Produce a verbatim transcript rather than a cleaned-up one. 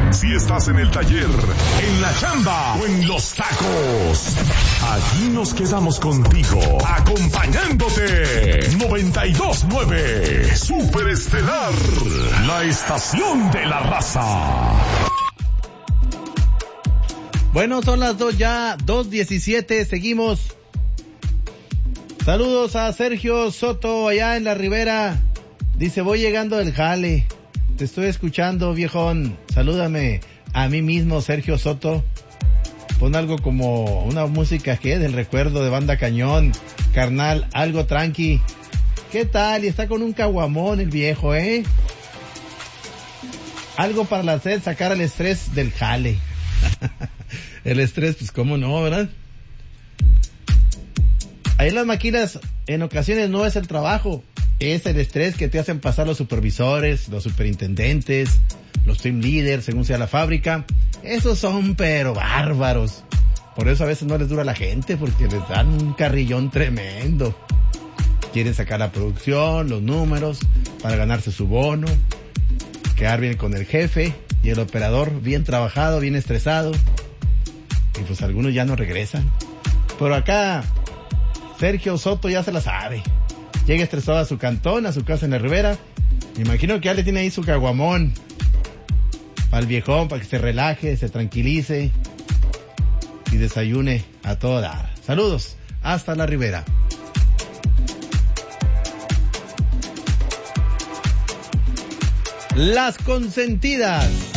Si estás en el taller, en la chamba o en los tacos, aquí nos quedamos contigo, acompañándote. noventa y dos nueve Super Estelar, la estación de la raza. Bueno, son las dos ya, dos diecisiete, seguimos. Saludos a Sergio Soto allá en la Ribera. Dice, voy llegando del jale. Te estoy escuchando, viejón. Salúdame a mí mismo, Sergio Soto. Pon algo como una música que del recuerdo de Banda Cañón. Carnal, algo tranqui. ¿Qué tal? Y está con un caguamón el viejo, ¿eh? Algo para hacer, sacar el estrés del jale. El estrés, pues cómo no, ¿verdad? Ahí en las máquinas, en ocasiones no es el trabajo, es el estrés que te hacen pasar los supervisores, los superintendentes, los team leaders, según sea la fábrica. Esos son pero bárbaros. Por eso a veces no les dura la gente, porque les dan un carrillón tremendo. Quieren sacar la producción, los números, para ganarse su bono, quedar bien con el jefe, y el operador bien trabajado, bien estresado. Y pues algunos ya no regresan. Pero acá Sergio Soto ya se la sabe. Llega estresado a su cantón, a su casa en la Ribera. Me imagino que ya le tiene ahí su caguamón para el viejón, para que se relaje, se tranquilice y desayune a todo dar. Saludos, hasta la Ribera. Las consentidas.